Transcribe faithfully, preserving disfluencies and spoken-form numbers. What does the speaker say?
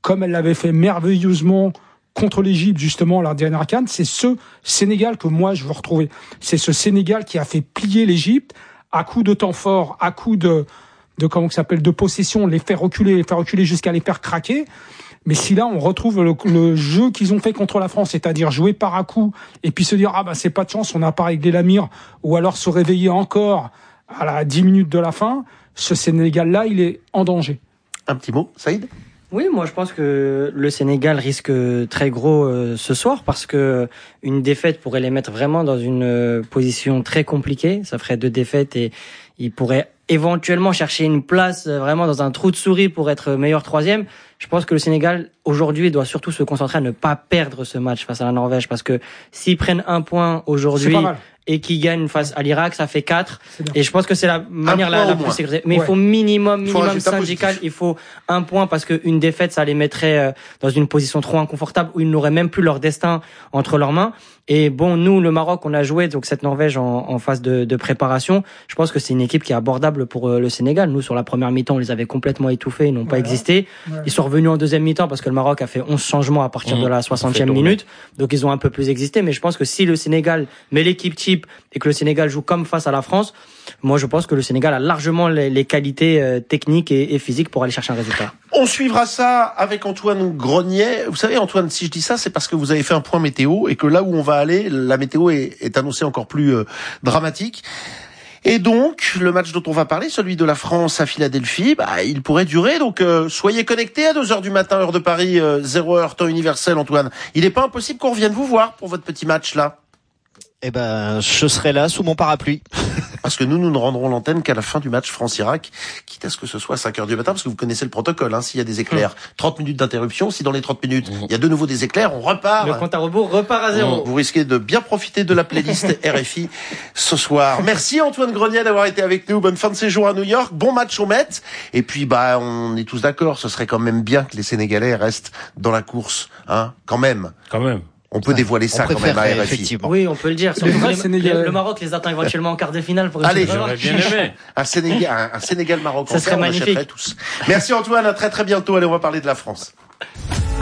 comme elle l'avait fait merveilleusement contre l'Égypte, justement, la dernière CAN, c'est ce Sénégal que moi, je veux retrouver. C'est ce Sénégal qui a fait plier l'Égypte à coups de temps fort, à coups de, de comment ça s'appelle, de possession, les faire reculer, les faire reculer jusqu'à les faire craquer. Mais si là, on retrouve le, le jeu qu'ils ont fait contre la France, c'est-à-dire jouer par à coup, et puis se dire, ah bah, c'est pas de chance, on n'a pas réglé la mire, ou alors se réveiller encore à la dix minutes de la fin, ce Sénégal-là, il est en danger. Un petit mot, Saïd ? Oui, moi je pense que le Sénégal risque très gros euh, ce soir parce que une défaite pourrait les mettre vraiment dans une euh, position très compliquée. Ça ferait deux défaites et ils pourraient éventuellement chercher une place euh, vraiment dans un trou de souris pour être meilleur troisième. Je pense que le Sénégal aujourd'hui doit surtout se concentrer à ne pas perdre ce match face à la Norvège parce que s'ils prennent un point aujourd'hui et qu'ils gagnent face à l'Irak, ça fait quatre. Et je pense que c'est la manière la, la plus sécurisée. Mais ouais. il faut minimum, minimum syndical. Il faut un point parce qu'une défaite, ça les mettrait dans une position trop inconfortable où ils n'auraient même plus leur destin entre leurs mains. Et bon, nous, le Maroc, on a joué donc cette Norvège en, en phase de, de préparation. Je pense que c'est une équipe qui est abordable pour le Sénégal. Nous, sur la première mi-temps, on les avait complètement étouffés, ils n'ont voilà. pas existé. Ouais. Ils sont revenus en deuxième mi-temps parce que le Maroc a fait onze changements à partir mmh, de la soixantième minute. Donc ils ont un peu plus existé. Mais je pense que si le Sénégal met l'équipe type et que le Sénégal joue comme face à la France, moi je pense que le Sénégal a largement les, les qualités euh, techniques et, et physiques pour aller chercher un résultat. On suivra ça avec Antoine Grenier. Vous savez Antoine, si je dis ça, c'est parce que vous avez fait un point météo et que là où on va aller, la météo est, est annoncée encore plus euh, dramatique. Et donc, le match dont on va parler, celui de la France à Philadelphie, bah, il pourrait durer. Donc, euh, soyez connectés à deux heures du matin, heure de Paris, euh, zéro heure, temps universel, Antoine. Il n'est pas impossible qu'on revienne vous voir pour votre petit match, là. Eh ben, je serai là sous mon parapluie. Parce que nous, nous ne rendrons l'antenne qu'à la fin du match France-Irak, quitte à ce que ce soit à cinq heures du matin, parce que vous connaissez le protocole, hein, s'il y a des éclairs, trente minutes d'interruption, si dans les trente minutes, il y a de nouveau des éclairs, on repart. Le compte à rebours repart à zéro. Vous risquez de bien profiter de la playlist R F I ce soir. Merci Antoine Grenier d'avoir été avec nous. Bonne fin de séjour à New York. Bon match au Met. Et puis, bah, on est tous d'accord, ce serait quand même bien que les Sénégalais restent dans la course, hein, quand même. Quand même. On peut dévoiler ça quand même à R F I. Oui, on peut le dire. Les, les, le Maroc les attend éventuellement en quart de finale. Pour Allez, j'aurais bien aimé. Un Sénégal, un, un Sénégal-Maroc. Ça serait magnifique. Tous. Merci Antoine, à très très bientôt. Allez, on va parler de la France.